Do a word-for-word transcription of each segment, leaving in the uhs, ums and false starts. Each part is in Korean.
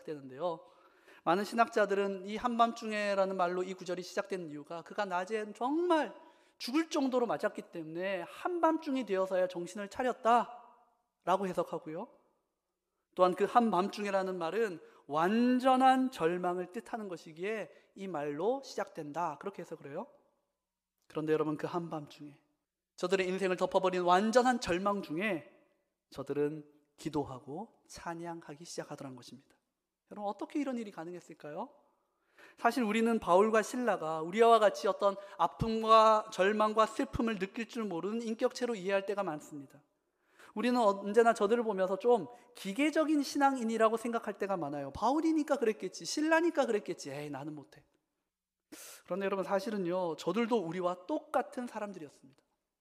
시작되는데요. 많은 신학자들은 이 한밤중에라는 말로 이 구절이 시작된 이유가 그가 낮에 정말 죽을 정도로 맞았기 때문에 한밤중이 되어서야 정신을 차렸다라고 해석하고요. 또한 그 한밤중에라는 말은 완전한 절망을 뜻하는 것이기에 이 말로 시작된다, 그렇게 해석을 해요. 그런데 여러분, 그 한밤중에 저들의 인생을 덮어버린 완전한 절망 중에 저들은 기도하고 찬양하기 시작하더란 것입니다. 여러분, 어떻게 이런 일이 가능했을까요? 사실 우리는 바울과 실라가 우리와 같이 어떤 아픔과 절망과 슬픔을 느낄 줄 모르는 인격체로 이해할 때가 많습니다. 우리는 언제나 저들을 보면서 좀 기계적인 신앙인이라고 생각할 때가 많아요. 바울이니까 그랬겠지, 실라니까 그랬겠지, 에이 나는 못해. 그런데 여러분, 사실은요, 저들도 우리와 똑같은 사람들이었습니다.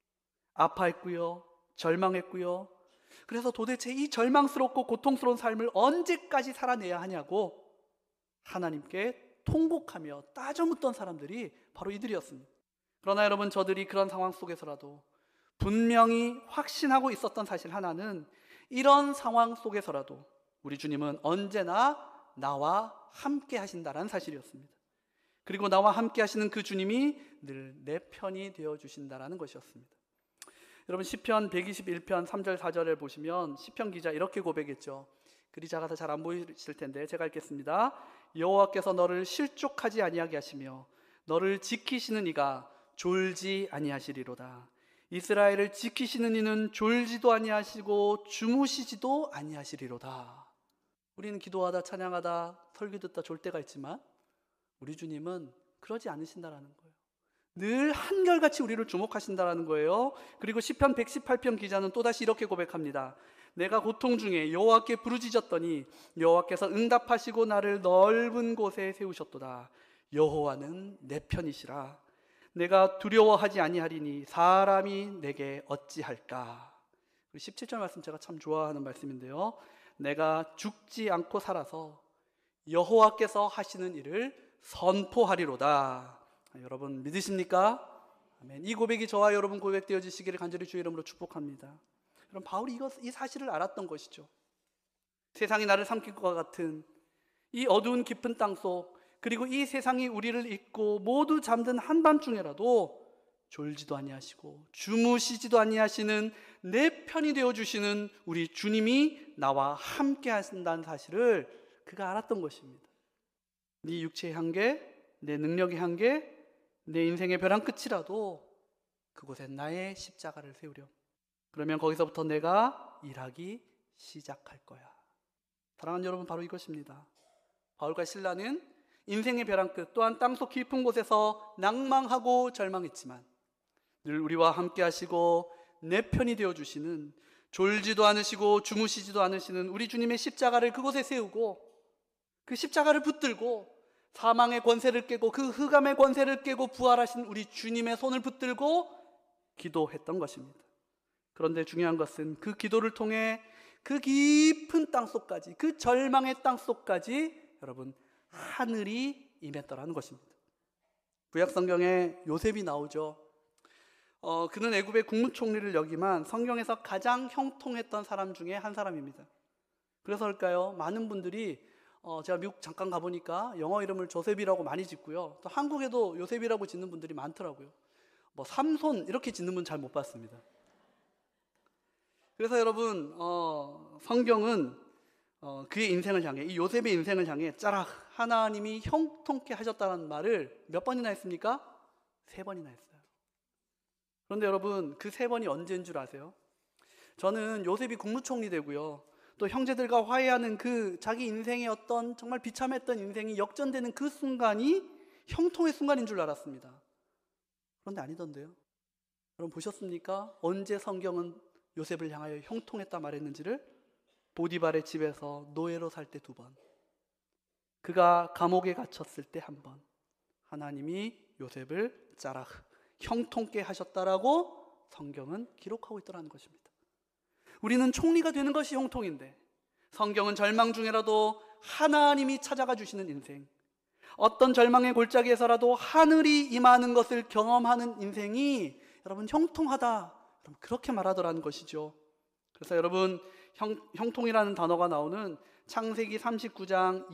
아파했고요, 절망했고요. 그래서 도대체 이 절망스럽고 고통스러운 삶을 언제까지 살아내야 하냐고 하나님께 통곡하며 따져묻던 사람들이 바로 이들이었습니다. 그러나 여러분, 저들이 그런 상황 속에서라도 분명히 확신하고 있었던 사실 하나는, 이런 상황 속에서라도 우리 주님은 언제나 나와 함께 하신다라는 사실이었습니다. 그리고 나와 함께 하시는 그 주님이 늘 내 편이 되어주신다라는 것이었습니다. 여러분, 시편 백이십일 편 삼 절 사 절을 보시면 시편 기자 이렇게 고백했죠. 글이 작아서 잘 안 보이실 텐데 제가 읽겠습니다. 여호와께서 너를 실족하지 아니하게 하시며 너를 지키시는 이가 졸지 아니하시리로다. 이스라엘을 지키시는 이는 졸지도 아니하시고 주무시지도 아니하시리로다. 우리는 기도하다 찬양하다 설교 듣다 졸 때가 있지만 우리 주님은 그러지 않으신다라는 거예요. 늘 한결같이 우리를 주목하신다라는 거예요. 그리고 시편 백십팔 편 기자는 또다시 이렇게 고백합니다. 내가 고통 중에 여호와께 부르짖었더니 여호와께서 응답하시고 나를 넓은 곳에 세우셨도다. 여호와는 내 편이시라. 내가 두려워하지 아니하리니 사람이 내게 어찌할까. 십칠 절 말씀 제가 참 좋아하는 말씀인데요. 내가 죽지 않고 살아서 여호와께서 하시는 일을 선포하리로다. 여러분 믿으십니까? 아멘. 이 고백이 저와 여러분 고백되어지시기를 간절히 주의 이름으로 축복합니다. 여러분, 바울이 이것, 이 사실을 알았던 것이죠. 세상이 나를 삼킬 것 같은 이 어두운 깊은 땅속, 그리고 이 세상이 우리를 잊고 모두 잠든 한밤중에라도 졸지도 아니하시고 주무시지도 아니하시는 내 편이 되어주시는 우리 주님이 나와 함께 하신다는 사실을 그가 알았던 것입니다. 네 육체의 한계, 내 능력의 한계, 내 인생의 벼랑 끝이라도 그곳에 나의 십자가를 세우렴. 그러면 거기서부터 내가 일하기 시작할 거야. 사랑하는 여러분, 바로 이것입니다. 바울과 실라는 인생의 벼랑 끝, 또한 땅속 깊은 곳에서 낭망하고 절망했지만 늘 우리와 함께 하시고 내 편이 되어주시는, 졸지도 않으시고 주무시지도 않으시는 우리 주님의 십자가를 그곳에 세우고 그 십자가를 붙들고 사망의 권세를 깨고 그 흑암의 권세를 깨고 부활하신 우리 주님의 손을 붙들고 기도했던 것입니다. 그런데 중요한 것은 그 기도를 통해 그 깊은 땅속까지, 그 절망의 땅속까지 여러분 하늘이 임했더라는 것입니다. 구약성경에 요셉이 나오죠. 어, 그는 애굽의 국무총리를 역임한 성경에서 가장 형통했던 사람 중에 한 사람입니다. 그래서일까요? 많은 분들이 어, 제가 미국 잠깐 가보니까 영어 이름을 조셉이라고 많이 짓고요. 또 한국에도 요셉이라고 짓는 분들이 많더라고요. 뭐 삼손 이렇게 짓는 분 잘 못 봤습니다. 그래서 여러분, 어, 성경은 어, 그의 인생을 향해, 이 요셉의 인생을 향해 짜락 하나님이 형통케 하셨다는 말을 몇 번이나 했습니까? 세 번이나 했어요. 그런데 여러분, 그 세 번이 언제인 줄 아세요? 저는 요셉이 국무총리 되고요, 또 형제들과 화해하는 그 자기 인생의 어떤 정말 비참했던 인생이 역전되는 그 순간이 형통의 순간인 줄 알았습니다. 그런데 아니던데요. 여러분 보셨습니까? 언제 성경은 요셉을 향하여 형통했다 말했는지를? 보디발의 집에서 노예로 살 때 두 번, 그가 감옥에 갇혔을 때 한 번, 하나님이 요셉을 짜라 형통케 하셨다라고 성경은 기록하고 있더라는 것입니다. 우리는 총리가 되는 것이 형통인데 성경은 절망 중에라도 하나님이 찾아가 주시는 인생, 어떤 절망의 골짜기에서라도 하늘이 임하는 것을 경험하는 인생이 여러분 형통하다, 여러분 그렇게 말하더라는 것이죠. 그래서 여러분 형, 형통이라는 단어가 나오는 창세기 삼십구 장